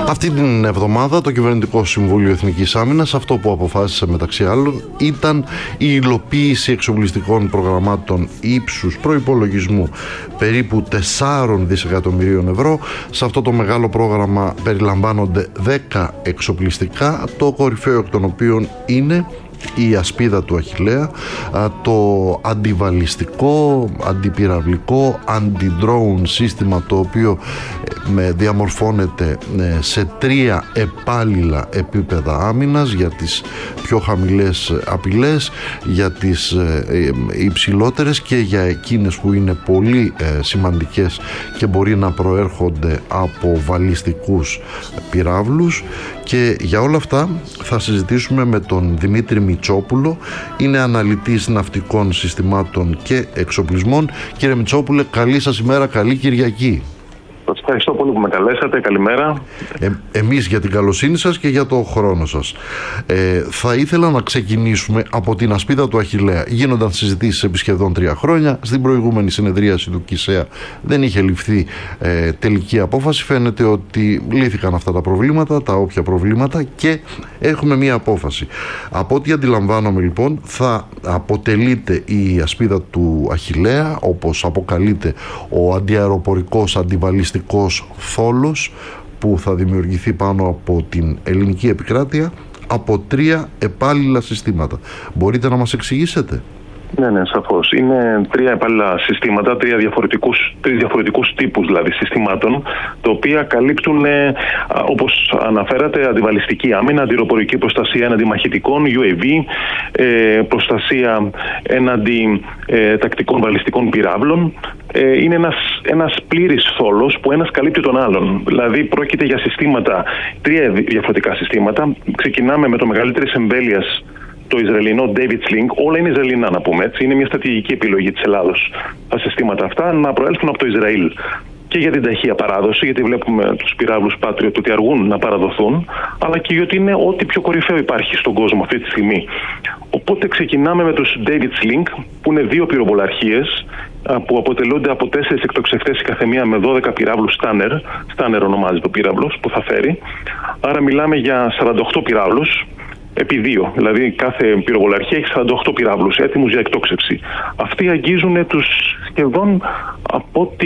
Αυτή την εβδομάδα το Κυβερνητικό Συμβούλιο Εθνικής Άμυνας αυτό που αποφάσισε μεταξύ άλλων ήταν η υλοποίηση εξοπλιστικών προγραμμάτων ύψους προϋπολογισμού περίπου 4 δισεκατομμυρίων ευρώ. Σε αυτό το μεγάλο πρόγραμμα περιλαμβάνονται 10 εξοπλιστικά, το κορυφαίο εκ των οποίων είναι η ασπίδα του Αχιλλέα, το αντιβαλιστικό, αντιπυραυλικό, αντι-drone σύστημα, το οποίο διαμορφώνεται σε 3 επάλληλα επίπεδα άμυνας για τις πιο χαμηλές απειλές, για τις υψηλότερες και για εκείνες που είναι πολύ σημαντικές και μπορεί να προέρχονται από βαλιστικούς πυράβλους. Και για όλα αυτά θα συζητήσουμε με τον Δημήτρη Μητσόπουλο, είναι αναλυτής ναυτικών συστημάτων και εξοπλισμών. Κύριε Μητσόπουλε, καλή σας ημέρα, καλή Κυριακή. Σας ευχαριστώ πολύ που με καλέσατε. Καλημέρα. Εμείς για την καλοσύνη σας και για το χρόνο σας. Θα ήθελα να ξεκινήσουμε από την ασπίδα του Αχιλλέα. Γίνονταν συζητήσεις επί σχεδόν 3 χρόνια. Στην προηγούμενη συνεδρίαση του ΚΙΣΕΑ δεν είχε ληφθεί τελική απόφαση. Φαίνεται ότι λύθηκαν αυτά τα προβλήματα, τα όποια προβλήματα, και έχουμε μία απόφαση. Από ό,τι αντιλαμβάνομαι λοιπόν, θα αποτελείται η ασπίδα του Αχιλλέα, όπως αποκαλείται ο αντιαεροπορικός αντιβαλιστικός θόλος, που θα δημιουργηθεί πάνω από την ελληνική επικράτεια, από 3 επάλληλα συστήματα. Μπορείτε να μας εξηγήσετε? Ναι, σαφώς. Είναι 3 επάλληλα συστήματα, 3 διαφορετικούς τύπους δηλαδή συστημάτων, τα οποία καλύπτουν, όπως αναφέρατε, αντιβαλιστική άμυνα, αντιαεροπορική προστασία έναντι μαχητικών, UAV, προστασία έναντι τακτικών βαλιστικών πυράβλων. Είναι ένας πλήρης θόλος που ένας καλύπτει τον άλλον. Δηλαδή πρόκειται για συστήματα, 3 διαφορετικά συστήματα. Ξεκινάμε με το μεγαλύτερης εμβέλειας, το Ισραηλινό David Sling. Όλα είναι Ισραηλινά, να πούμε έτσι. Είναι μια στρατηγική επιλογή της Ελλάδος τα συστήματα αυτά να προέλθουν από το Ισραήλ. Και για την ταχεία παράδοση, γιατί βλέπουμε τους πυράβλους Patriot ότι αργούν να παραδοθούν, αλλά και γιατί είναι ό,τι πιο κορυφαίο υπάρχει στον κόσμο αυτή τη στιγμή. Οπότε ξεκινάμε με τους David Sling, που είναι 2 πυροβολαρχίες που αποτελούνται από 4 εκτοξευτές η καθεμία με 12 πυράβλους Στάνερ ονομάζεται ο πύραυλος που θα φέρει. Άρα μιλάμε για 48 πυράβλους επί 2. Δηλαδή κάθε πυροβολαρχία έχει 48 πυράβλους έτοιμους για εκτόξευση. Αυτοί αγγίζουν τους σχεδόν από ότι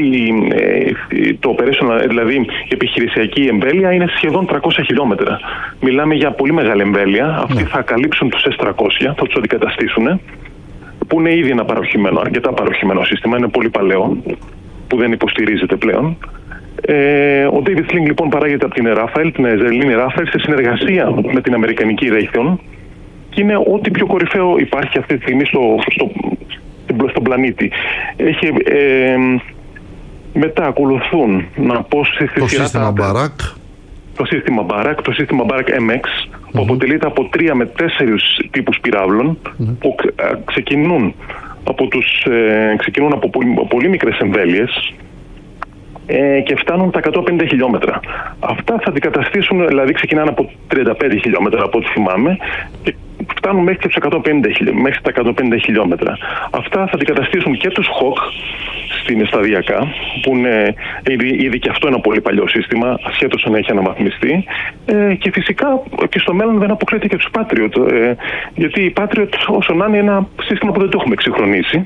το operational, δηλαδή η επιχειρησιακή εμβέλεια είναι σχεδόν 300 χιλιόμετρα. Μιλάμε για πολύ μεγάλη εμβέλεια. Αυτοί θα καλύψουν τους S300, θα τους αντικαταστήσουν, που είναι ήδη ένα αρκετά παροχημένο σύστημα, είναι πολύ παλαιό, που δεν υποστηρίζεται πλέον. Ο David Sling λοιπόν παράγεται από την Rafael, την Ισραηλινή Rafael, σε συνεργασία με την Αμερικανική Raytheon, και είναι ό,τι πιο κορυφαίο υπάρχει αυτή τη στιγμή στον πλανήτη. Μετά ακολουθούν το σύστημα Barak. Το σύστημα Barak MX, που αποτελείται από 3 με 4 τύπους πυράβλων, που ξεκινούν από πολύ μικρές εμβέλειες και φτάνουν τα 150 χιλιόμετρα. Αυτά θα αντικαταστήσουν, δηλαδή ξεκινάνε από 35 χιλιόμετρα από ό,τι θυμάμαι και φτάνουν μέχρι τα 150 χιλιόμετρα. Αυτά θα αντικαταστήσουν και τους Hawk σταδιακά, που είναι ήδη και αυτό ένα πολύ παλιό σύστημα, ασχέτως αν έχει αναβαθμιστεί, και φυσικά και στο μέλλον δεν αποκλείεται και τους Patriot, γιατί οι Patriot όσο να είναι ένα σύστημα που δεν το έχουμε εξυγχρονίσει.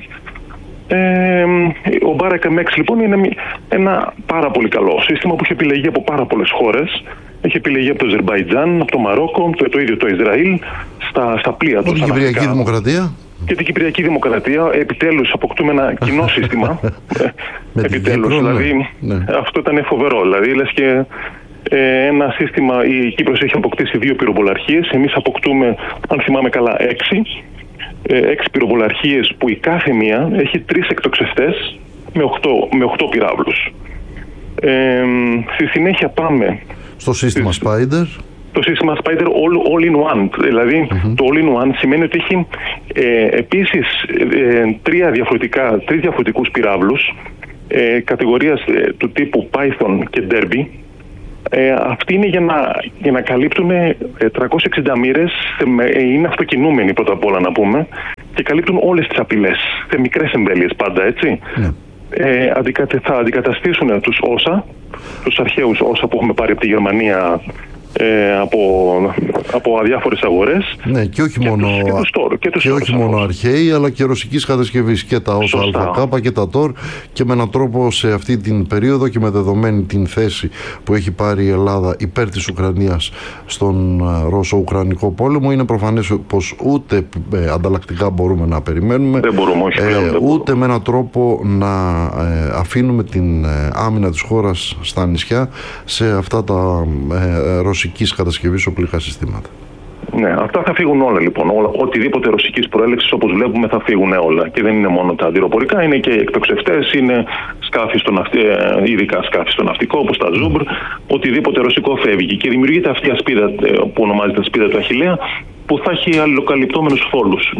Ο Barak MX λοιπόν είναι ένα πάρα πολύ καλό σύστημα που έχει επιλεγεί από πάρα πολλές χώρες. Έχει επιλεγεί από το Αζερμπαϊτζάν, από το Μαρόκο, το ίδιο το Ισραήλ, στα πλοία του. Την Κυπριακή Δημοκρατία. Και την Κυπριακή Δημοκρατία. Επιτέλους αποκτούμε ένα κοινό σύστημα. Επιτέλους, δηλαδή αυτό ήταν φοβερό. Δηλαδή λες και ένα σύστημα, η Κύπρος έχει αποκτήσει 2 πυροβολαρχίες, εμείς αποκτούμε, αν θυμάμαι καλά, 6 πυροβολαρχίες, που η κάθε μία έχει 3 εκτοξευτές με 8 πυράβλους. Στη συνέχεια πάμε στο σύστημα Spider. Το σύστημα Spider all in one. Δηλαδή το all in one σημαίνει ότι έχει επίσης 3 διαφορετικούς πυράβλους κατηγορίας του τύπου Python και Derby. Αυτοί είναι για να καλύπτουν 360 μοίρες, είναι αυτοκινούμενοι πρώτα απ' όλα να πούμε, και καλύπτουν όλες τις απειλές, σε μικρές εμβέλειες πάντα, έτσι. θα αντικαταστήσουν τους όσα, τους αρχαίους όσα που έχουμε πάρει από τη Γερμανία από αδιάφορες αγορές. Ναι, και όχι μόνο αρχαίοι, αλλά και ρωσικής κατασκευής, και τα όσα ΑΚ και τα ΤΟΡ, και με έναν τρόπο σε αυτή την περίοδο και με δεδομένη την θέση που έχει πάρει η Ελλάδα υπέρ της Ουκρανίας στον Ρώσο-Ουκρανικό πόλεμο, είναι προφανές πως ούτε ανταλλακτικά μπορούμε να περιμένουμε, ούτε με έναν τρόπο να αφήνουμε την άμυνα της χώρας στα νησιά σε αυτά τα ρωσικής κατασκευής οπλικά συστήματα. Ναι, αυτά θα φύγουν όλα λοιπόν. Οτιδήποτε ρωσικής προέλευσης, όπως βλέπουμε, θα φύγουν όλα. Και δεν είναι μόνο τα αντιροπορικά, είναι και εκτοξευτές, είναι σκάφη ειδικά σκάφη στο ναυτικό, όπως τα Ζούμπρ. Οτιδήποτε ρωσικό φεύγει. Και δημιουργείται αυτή η ασπίδα που ονομάζεται ασπίδα του Αχιλλέα, που θα έχει αλληλοκαλυπτόμενους φόλους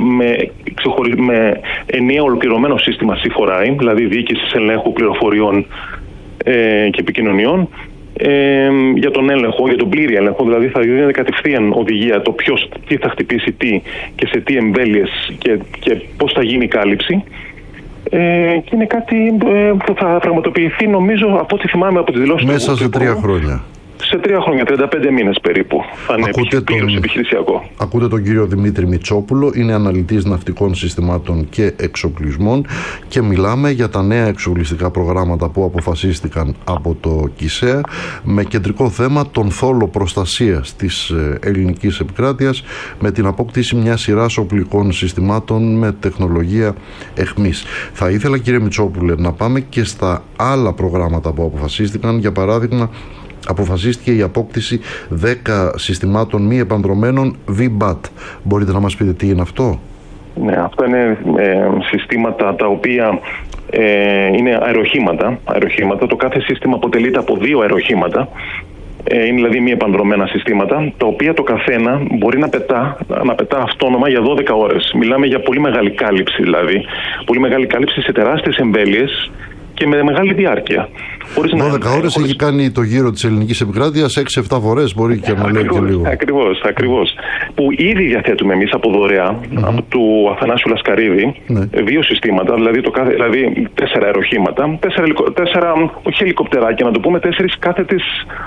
με ενιαίο ολοκληρωμένο σύστημα C4I, δηλαδή διοίκησης ελέγχου πληροφοριών και επικοινωνιών. Για τον έλεγχο, για τον πλήρη έλεγχο, δηλαδή θα δίνεται κατευθείαν οδηγία το τι θα χτυπήσει τι και σε τι εμβέλειες και πώς θα γίνει η κάλυψη. Και είναι κάτι που θα πραγματοποιηθεί, νομίζω, από ό,τι θυμάμαι από τις δηλώσεις μέσα σε 3 χρόνια. Σε 3 χρόνια, 35 μήνες περίπου θα είναι πλήρως επιχειρησιακό. Ακούτε τον κύριο Δημήτρη Μητσόπουλο, είναι αναλυτής ναυτικών συστημάτων και εξοπλισμών, και μιλάμε για τα νέα εξοπλιστικά προγράμματα που αποφασίστηκαν από το ΚΙΣΕΑ, με κεντρικό θέμα τον θόλο προστασίας της ελληνικής επικράτειας, με την απόκτηση μιας σειράς οπλικών συστημάτων με τεχνολογία εχμής. Θα ήθελα, κύριε Μητσόπουλε, να πάμε και στα άλλα προγράμματα που αποφασίστηκαν. Για παράδειγμα, αποφασίστηκε η απόκτηση 10 συστημάτων μη επανδρωμένων VBAT. Μπορείτε να μας πείτε τι είναι αυτό? Ναι, αυτά είναι συστήματα τα οποία είναι αεροχήματα. Το κάθε σύστημα αποτελείται από 2 αεροχήματα. Είναι δηλαδή μη επανδρωμένα συστήματα, τα οποία το καθένα μπορεί να πετά αυτόνομα για 12 ώρες. Μιλάμε για πολύ μεγάλη κάλυψη, δηλαδή. Πολύ μεγάλη κάλυψη σε τεράστιες εμβέλειες και με μεγάλη διάρκεια. 12 ώρες έχει κάνει το γύρο της ελληνικής επικράτειας 6-7 φορές, μπορεί και να λέει και λίγο. Ακριβώς. Που ήδη διαθέτουμε εμείς από δωρεά, από του Αθανάσιου Λασκαρίδη, 2 συστήματα, δηλαδή 4 αεροχήματα, 4 όχι ελικοπτεράκια, να το πούμε, 4 κάθετες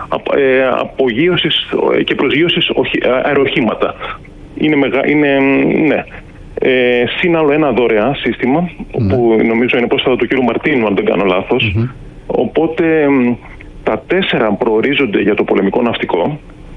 απογείωσης και προσγείωσης αεροχήματα. Ναι. Συν άλλο ένα δωρεά σύστημα, που νομίζω είναι πρόσφατα του κ. Μαρτίνου, αν δεν κάνω λάθος. Οπότε τα 4 προορίζονται για το πολεμικό ναυτικό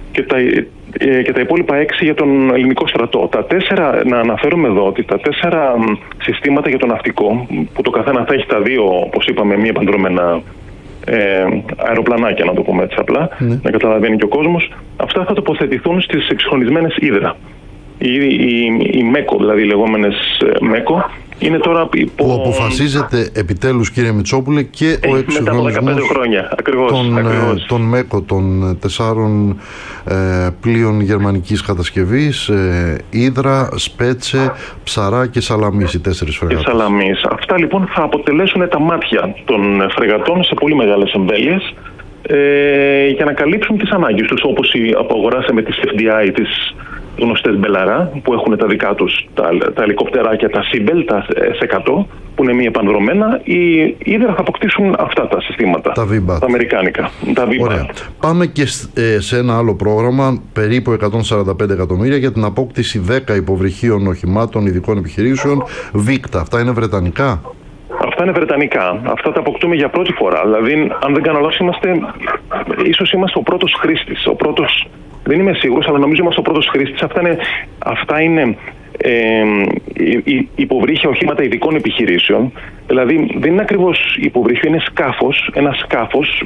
και τα υπόλοιπα 6 για τον ελληνικό στρατό. Τα 4, να αναφέρουμε εδώ ότι τα 4 συστήματα για το ναυτικό, που το καθένα θα έχει τα 2, όπως είπαμε, μη επανδρωμένα αεροπλανάκια, να το πούμε έτσι απλά, να καταλαβαίνει και ο κόσμος, αυτά θα τοποθετηθούν στις εξυγχρονισμένες ύδρα. Οι ΜΕΚΟ, δηλαδή οι λεγόμενες ΜΕΚΟ, είναι τώρα που αποφασίζεται επιτέλους, κύριε Μητσόπουλε, και ο εξυγχρονισμός των ΜΕΚΟ, των 4 πλοίων γερμανικής κατασκευής, Ύδρα, Σπέτσε, Ψαρά και Σαλαμίς, οι 4 φρεγάτες. Αυτά λοιπόν θα αποτελέσουν τα μάτια των φρεγατών σε πολύ μεγάλες εμβέλειες, για να καλύψουν τις ανάγκες τους, όπως αγοράσαμε τις FDI, τις γνωστές Μπελαρά, που έχουν τα δικά τους τα ελικοπτεράκια, τα Σίμπελ, τα S100, που είναι μη επανδρομένα. Οι Ύδρα θα αποκτήσουν αυτά τα συστήματα, τα αμερικάνικα. Ωραία. Πάμε και σε ένα άλλο πρόγραμμα, περίπου 145 εκατομμύρια, για την απόκτηση 10 υποβρυχίων οχημάτων ειδικών επιχειρήσεων VICTA. Αυτά είναι βρετανικά? Αυτά είναι βρετανικά. Αυτά τα αποκτούμε για πρώτη φορά. Δηλαδή, αν δεν κάνω λάθος, ίσως είμαστε ο πρώτος χρήστης. Δεν είμαι σίγουρος, αλλά νομίζω είμαστε ο πρώτος χρήστης. Αυτά είναι υποβρύχια οχήματα ειδικών επιχειρήσεων. Δηλαδή, δεν είναι ακριβώς υποβρύχιο, είναι ένα σκάφος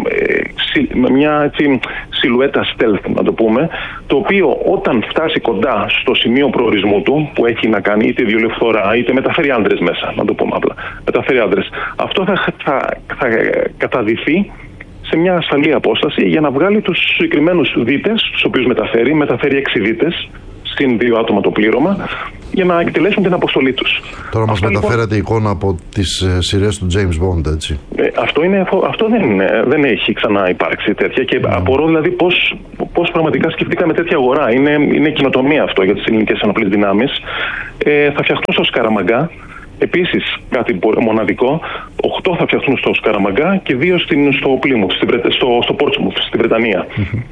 με μια έτσι, σιλουέτα stealth, να το πούμε, το οποίο όταν φτάσει κοντά στο σημείο προορισμού του, που έχει να κάνει είτε διολευθορά είτε μεταφέρει άντρες μέσα, να το πούμε απλά. Μεταφέρει άντρες. Αυτό θα καταδυθεί σε μια ασφαλή απόσταση για να βγάλει τους συγκεκριμένους δίτες, τους οποίους μεταφέρει 6 δίτες, συν 2 άτομα το πλήρωμα, για να εκτελέσουν την αποστολή τους. Τώρα μας μεταφέρατε εικόνα από τις σειρές του James Bond, έτσι. Αυτό δεν έχει ξανά υπάρξει τέτοια, και απορώ δηλαδή πώς πραγματικά σκεφτήκαμε τέτοια αγορά. Είναι καινοτομία αυτό για τις ελληνικές ενόπλες δυνάμεις. Θα φτιαχτούν στο Σκαραμαγκά Επίσης, κάτι μοναδικό, 8 θα φτιαχτούν στο Σκαραμαγκά και 2 στο Πλίμουθ, στο Πόρτσμουθ, στη Βρετανία.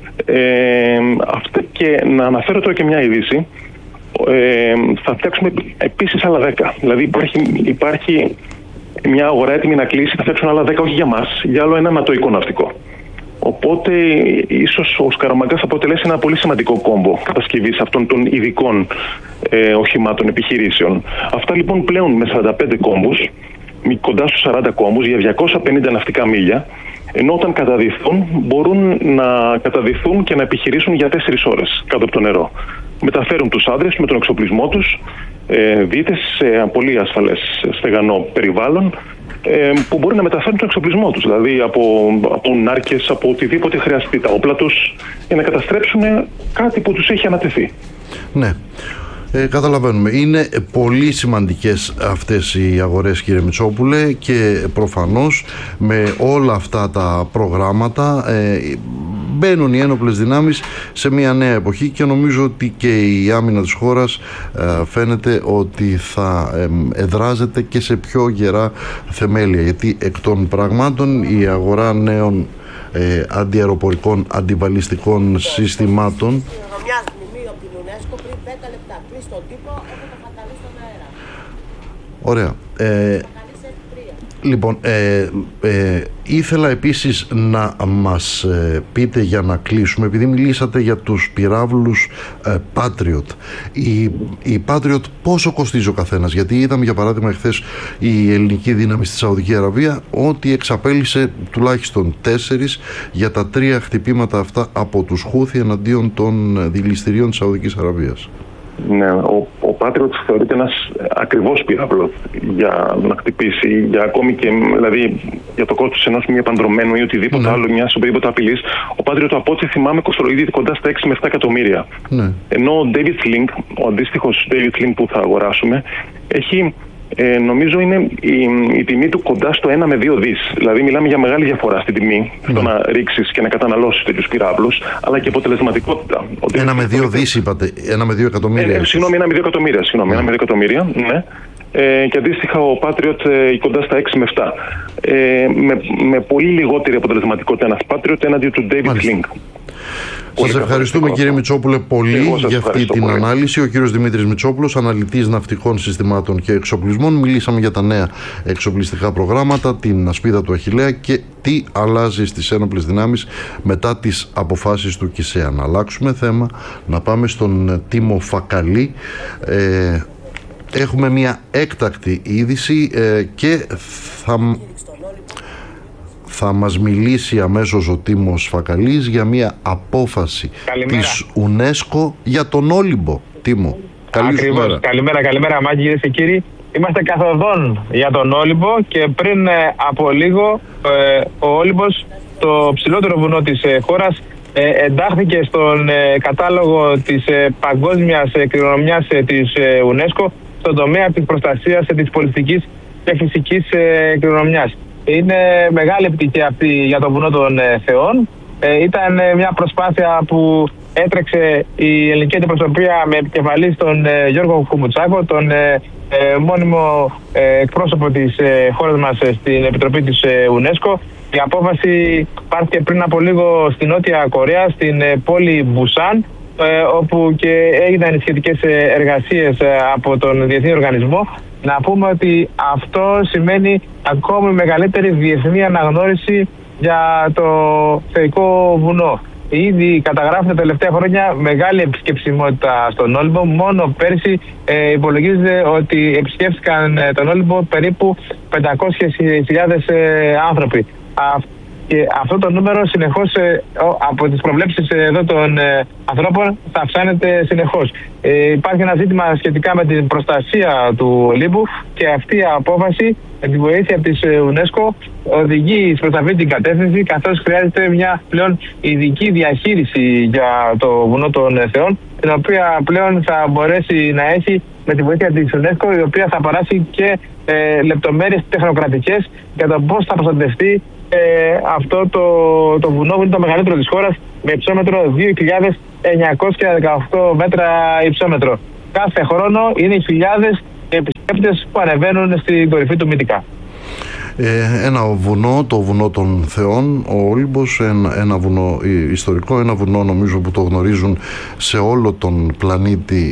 Και να αναφέρω τώρα και μια είδηση. Θα φτιάξουμε επίσης άλλα 10. Δηλαδή υπάρχει μια αγορά έτοιμη να κλείσει, θα φτιάξουν άλλα 10, όχι για μας, για άλλο ένα ανατοϊκό ναυτικό. Οπότε ίσως ο Σκαραμαγκάς θα αποτελέσει ένα πολύ σημαντικό κόμπο κατασκευής αυτών των ειδικών οχημάτων επιχειρήσεων. Αυτά λοιπόν πλέον με 45 κόμπους, κοντά στους 40 κόμπους για 250 ναυτικά μίλια, ενώ όταν καταδυθούν μπορούν να καταδυθούν και να επιχειρήσουν για 4 ώρες κάτω από το νερό. Μεταφέρουν τους άντρες με τον εξοπλισμό τους, δίτες σε πολύ ασφαλές στεγανό περιβάλλον, που μπορεί να μεταφέρουν τον εξοπλισμό τους, δηλαδή από νάρκες, από οτιδήποτε χρειαστεί, τα όπλα τους, για να καταστρέψουν κάτι που τους έχει ανατεθεί. Ναι. Καταλαβαίνουμε. Είναι πολύ σημαντικές αυτές οι αγορές, κύριε Μητσόπουλε, και προφανώς με όλα αυτά τα προγράμματα μπαίνουν οι ένοπλες δυνάμεις σε μια νέα εποχή και νομίζω ότι και η άμυνα της χώρας φαίνεται ότι θα εδράζεται και σε πιο γερά θεμέλια, γιατί εκ των πραγμάτων η αγορά νέων αντιαεροπορικών αντιβαλιστικών συστημάτων Ωραία. Λοιπόν, ήθελα επίσης να μας πείτε, για να κλείσουμε, επειδή μιλήσατε για τους πυράβλους Patriot. Η Patriot πόσο κοστίζει ο καθένας? Γιατί είδαμε για παράδειγμα εχθές η ελληνική δύναμη στη Σαουδική Αραβία ότι εξαπέλυσε τουλάχιστον 4 για τα 3 χτυπήματα αυτά από τους Χούθι εναντίον των δηληστηρίων της Σαουδικής Αραβίας. Ναι, ο Patriot θεωρείται ένας ακριβώς πύραυλος για να χτυπήσει, για ακόμη και δηλαδή για το κόστος ενός μη επανδρομένου ή οτιδήποτε άλλο, μιας οποιαδήποτε απειλής. Ο Patriot, από ό,τι θυμάμαι, κοστολογείται κοντά στα 6 με 7 εκατομμύρια. Ναι. Ενώ ο David Link, ο αντίστοιχος David Link που θα αγοράσουμε, έχει, νομίζω είναι η τιμή του κοντά στο 1 με 2 δις. Δηλαδή μιλάμε για μεγάλη διαφορά στην τιμή, στο να ρίξεις και να καταναλώσεις τέτοιους πυράβλους, αλλά και αποτελεσματικότητα. 1 με 2 δις είπατε, 1 με 2 εκατομμύρια. Συγγνώμη, 1 με 2 εκατομμύρια. 1 με 2 εκατομμύρια, ναι. Και αντίστοιχα ο Patriot κοντά στα 6 με 7. Με πολύ λιγότερη αποτελεσματικότητα ένας Patriot έναντι του David Link. Σας ευχαριστούμε, κύριε Μητσόπουλε, πολύ για αυτή την ανάλυση. Ο κύριος Δημήτρης Μητσόπουλος, αναλυτής ναυτικών συστημάτων και εξοπλισμών. Μιλήσαμε για τα νέα εξοπλιστικά προγράμματα, την ασπίδα του Αχιλλέα και τι αλλάζει στις ένοπλες δυνάμεις μετά τις αποφάσεις του ΚΙΣΕΑ. Να αλλάξουμε θέμα, να πάμε στον Τίμο Φακαλή. Έχουμε μια έκτακτη είδηση και θα μας μιλήσει αμέσως ο Τίμος Φακαλής για μια απόφαση της UNESCO για τον Όλυμπο. Τίμο, ακριβώς. Καλημέρα Μάκη, κυρίες και κύριοι. Είμαστε καθοδόν για τον Όλυμπο και πριν από λίγο ο Όλυμπος, το ψηλότερο βουνό της χώρας, εντάχθηκε στον κατάλογο της παγκόσμιας κληρονομιάς της UNESCO στον τομέα της προστασίας της πολιτικής και φυσικής κληρονομιάς. Είναι μεγάλη επιτυχία αυτή για το βουνό των Θεών. Ήταν μια προσπάθεια που έτρεξε η ελληνική αντιπροσωπεία με επικεφαλής τον Γιώργο Κουμουτσάκο, τον μόνιμο εκπρόσωπο της χώρας μας στην Επιτροπή της UNESCO. Η απόφαση πάρθηκε πριν από λίγο στη Νότια Κορέα, στην πόλη Μπουσάν, όπου και έγιναν οι σχετικές εργασίες από τον Διεθνή Οργανισμό. Να πούμε ότι αυτό σημαίνει ακόμη μεγαλύτερη διεθνή αναγνώριση για το θεϊκό βουνό. Ήδη καταγράφεται τα τελευταία χρόνια μεγάλη επισκεψιμότητα στον Όλυμπο. Μόνο πέρσι υπολογίζεται ότι επισκέφθηκαν τον Όλυμπο περίπου 500.000 άνθρωποι. Και αυτό το νούμερο συνεχώς από τις προβλέψεις εδώ των ανθρώπων θα αυξάνεται συνεχώς. Υπάρχει ένα ζήτημα σχετικά με την προστασία του Ολύμπου και αυτή η απόφαση με τη βοήθεια της UNESCO οδηγεί προς αυτή την κατεύθυνση, καθώς χρειάζεται μια πλέον ειδική διαχείριση για το βουνό των Θεών, την οποία πλέον θα μπορέσει να έχει με τη βοήθεια της UNESCO, η οποία θα παράσει και λεπτομέρειες τεχνοκρατικές για το πώς θα προστατευτεί αυτό το βουνό, που είναι το μεγαλύτερο της χώρας, με υψόμετρο 2.918 μέτρα υψόμετρο. Κάθε χρόνο είναι χιλιάδες επισκέπτες που ανεβαίνουν στην κορυφή του Μύτικα. Ένα βουνό, το βουνό των Θεών, ο Όλυμπος, ένα βουνό ιστορικό, ένα βουνό νομίζω που το γνωρίζουν σε όλο τον πλανήτη.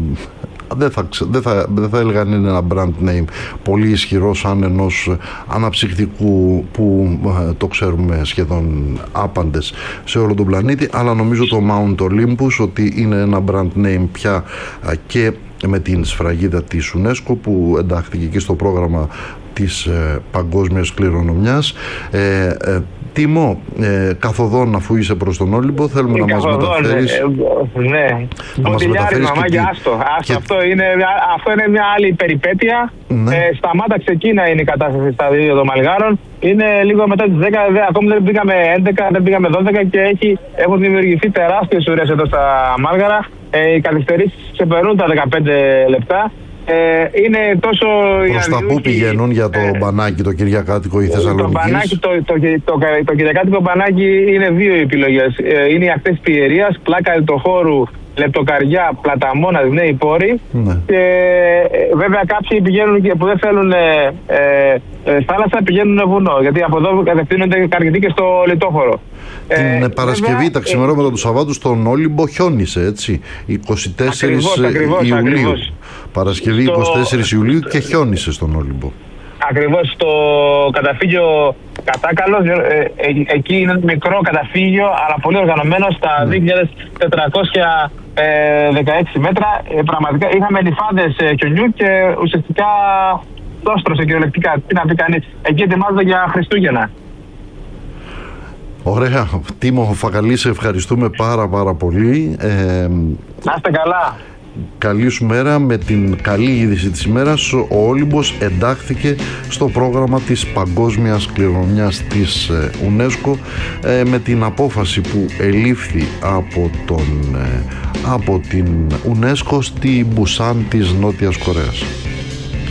Δεν θα έλεγα είναι ένα brand name πολύ ισχυρό σαν ενός αναψυκτικού που το ξέρουμε σχεδόν άπαντες σε όλο τον πλανήτη, αλλά νομίζω το Mount Olympus ότι είναι ένα brand name πια και με την σφραγίδα της UNESCO που εντάχθηκε και στο πρόγραμμα της παγκόσμιας κληρονομιάς. Τίμο, καθοδόν αφού είσαι προς τον Όλυμπο, θέλουμε να μας μεταφέρεις. Ναι, Μποτιλιάρι, μαμάκια, άστο. Αυτό είναι μια άλλη περιπέτεια. Ναι. Σταμάτα ξεκίνα είναι η κατάσταση στα δύο των Μαλγάρων. Είναι λίγο μετά τις 10, ακόμη δεν πήγαμε 11, δεν πήγαμε 12 και έχουν δημιουργηθεί τεράστιες ουρές εδώ στα Μάλγαρα. Οι καθυστερήσεις ξεπερνούν τα 15 λεπτά. Είναι τόσο. Προς τα πού πηγαίνουν για το μπανάκι, το Κυριακάτικο ή Θεσσαλονίκης? Το Κυριακάτικο μπανάκι είναι δύο επιλογές. Είναι οι ακτές Πιερίας, πλάκα Ελτοχώρου, Λεπτοκαριά, Πλαταμόνας, Νέοι Πόροι. Ναι. Και βέβαια κάποιοι πηγαίνουν και που δεν θέλουν θάλασσα, πηγαίνουν βουνό. Γιατί από εδώ κατευθύνονται αρκετοί και στο Λιτόχωρο. Την Παρασκευή, βέβαια, τα ξημερώματα του Σαββάτου στον Όλυμπο χιόνισε, έτσι. 24 Ιουλίου. Ακριβώς. Παρασκευή 24 Ιουλίου και χιόνισε στον Όλυμπο. Ακριβώς, στο καταφύγιο Κατάκαλος, εκεί είναι ένα μικρό καταφύγιο, αλλά πολύ οργανωμένο στα 2.416 μέτρα. Πραγματικά είχαμε νυφάδες χιονιού και ουσιαστικά τόστρωσε κυριολεκτικά. Τι να πει κανείς, εκεί ετοιμάζονται για Χριστούγεννα. Ωραία. Τίμο Φακαλή, σε ευχαριστούμε πάρα πολύ. Να είστε καλά. Καλή σου μέρα. Με την καλή είδηση της ημέρας, ο Όλυμπος εντάχθηκε στο πρόγραμμα της παγκόσμιας κληρονομιάς της UNESCO με την απόφαση που ελήφθη από την UNESCO στη Μπουσάν της Νότιας Κορέας.